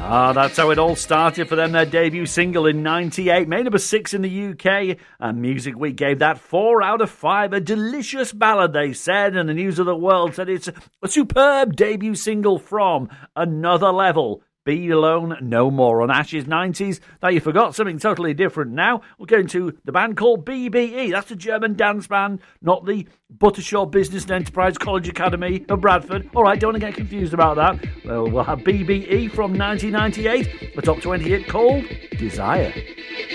That's how it all started for them. Their debut single in 98, made number 6 in the UK, and Music Week gave that 4 out of 5. A delicious ballad, they said, and the News of the World said it's a superb debut single from Another Level. Be Alone No More on Ash's 90s. Now, you forgot something totally different now. We're going to the band called BBE. That's a German dance band, not the Buttershaw Business and Enterprise College Academy of Bradford. All right, don't want to get confused about that. Well, we'll have BBE from 1998, the top 20 hit called Desire.